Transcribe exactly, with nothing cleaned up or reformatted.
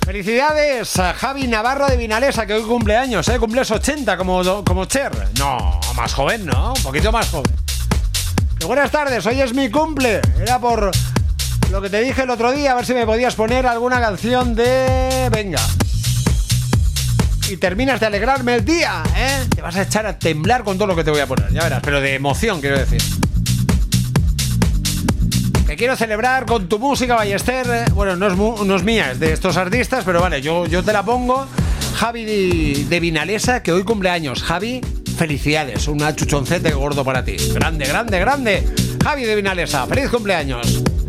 Felicidades a Javi Navarro de Vinalesa, que hoy cumple años, ¿eh? Cumples ochenta como, como Cher. No, más joven, ¿no? Un poquito más joven. Y buenas tardes, hoy es mi cumple. Era por lo que te dije el otro día, a ver si me podías poner alguna canción de... Venga. Y terminas de alegrarme el día, ¿eh? Te vas a echar a temblar con todo lo que te voy a poner, ya verás, pero de emoción, quiero decir. Que quiero celebrar con tu música, Ballester. eh, Bueno, no es, mu- no es mía, es de estos artistas, pero vale, yo, yo te la pongo. Javi de, de Vinalesa, que hoy cumple años. Javi, felicidades, una chuchoncete gordo para ti. Grande, grande, grande. Javi de Vinalesa, feliz cumpleaños.